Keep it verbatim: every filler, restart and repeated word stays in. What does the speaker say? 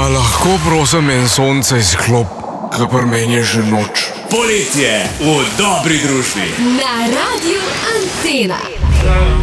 A lahko prosim en sonce izklop, ker pri meni je že noč. Poletje v dobri družbi. Na Radiu Antena.